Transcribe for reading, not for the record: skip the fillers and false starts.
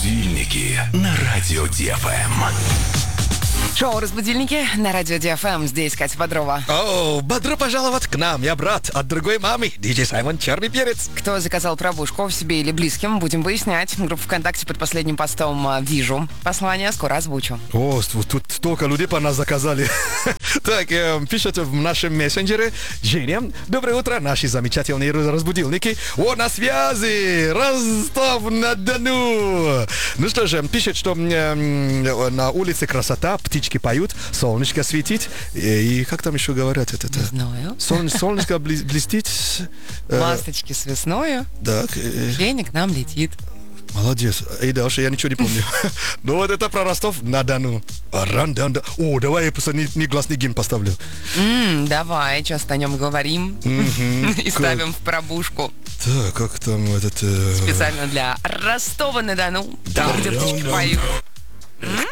Разбудильники на радио ДФМ. Шоу «Разбудильники» на радио ДФМ. Здесь Катя Бодрова. О, бодро пожаловать к нам. Я брат от другой мамы, диджей Саймон Черный Перец. Кто заказал пробужку себе или близким, будем выяснять. Группа ВКонтакте под последним постом «Вижу». Послание скоро озвучу. О, тут столько людей по нас заказали. Так, пишет в нашем мессенджере: Женя, доброе утро, наши замечательные разбудильники. О, на связи! Ростов-на-Дону! Ну что же, пишет, что на улице красота, птички поют, солнышко светит. И как там еще говорят это? Не знаю. Солнышко блестит. Ласточки с весною. Так. Женя к нам летит. Молодец. Эй, Даша, я ничего не помню. Ну вот это про Ростов-на-Дону. О, давай я просто негласный гимн поставлю. Давай, часто о нем говорим. И ставим в пробужку. Так, как там этот... Специально для Ростова-на-Дону. Там, где птички поют.